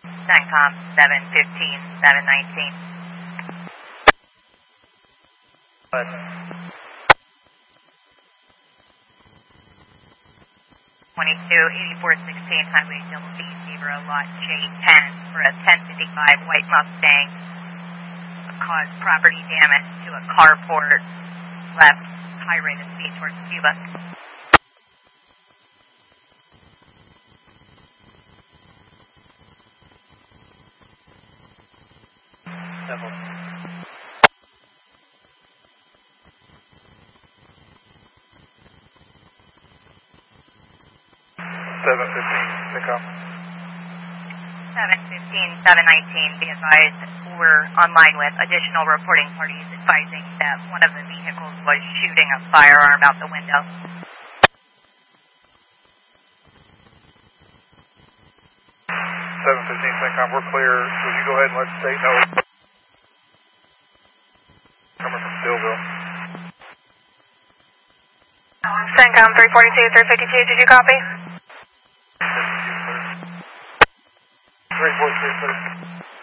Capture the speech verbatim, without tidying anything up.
CENTCOM seven fifteen, seven nineteen. But twenty-two eighty-four sixteen Highway Double D zero lot J ten for a ten fifty-five white Mustang. Caused property damage to a carport left high rate of speed towards Cuba. several. seven fifteen, CENTCOM. seven fifteen, seven nineteen, be advised we're online with additional reporting parties advising that one of the vehicles was shooting a firearm out the window. seven fifteen, CENTCOM, we're clear. Would you go ahead and let the state know? Coming from Stillville. CENTCOM three forty-two, three fifty-two, did you copy? three forty-two, clear.